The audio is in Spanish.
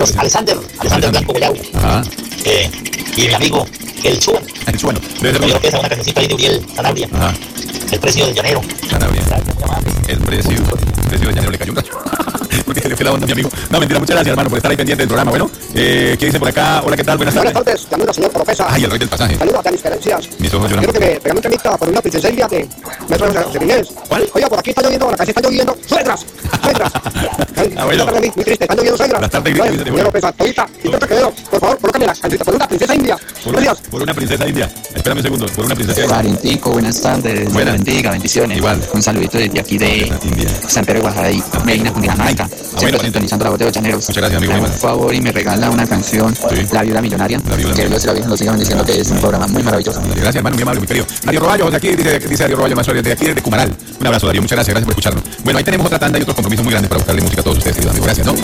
Pues Alexander Blanco Beleau. Ajá. Y mi amigo, el Chuan. El Chuano. Debe ser Yo creo que esa es una cancioncita ahí de Uriel Sanabria. Ajá. El precio del llanero. Sanabria. El precio de llanero le cayó un rayo. Porque se le fue la onda a mi amigo. No, mentira, muchas gracias, hermano, por estar ahí pendiente del programa. Bueno, ¿qué dicen por acá? Hola, ¿qué tal? Buenas tardes. Buenas tardes, llamudo señor profesor. Ay, el rey del pasaje. Saludos a mis creencias. Mis ojos lloran. Quiero que me pegan un temita por una princesa india de Metro de Inés. ¿Cuál? Oiga, por aquí está lloviendo, por acá se está lloviendo. ¡Suegras! ¡Suegras! Bueno. Muy triste, están lloviendo suegras. Las tardes grises de Señor profesor, ahorita, intenta que veo. Por favor, colócame la cancionita por una princesa india. Gracias. Por una princesa india. Espérame un segundo. Por una princesa india. Valentico, buenas tardes. Buenas. Dios bendiga, bendiciones. Igual. Un saludito desde aquí de India. Santiago de Guajaray, Medina, Cundinamarca. Bueno, Siempre sintonizando la voz de los llaneros. Muchas gracias, amigo. Me hace un favor y me regala una canción, Sí. La Viuda Millonaria. La Viuda Que Dios y la Virgen lo sigan bendiciendo, que es un programa muy maravilloso. Gracias, hermano, muy amable, muy querido. Darío Roballo, de aquí, dice Darío Roballo, más de aquí, de Cumaral. Un abrazo, Darío, muchas gracias por escucharnos. Bueno, ahí tenemos otra tanda y otros compromisos muy grandes para buscarle música a todos ustedes, queridos amigos. Gracias, ¿no?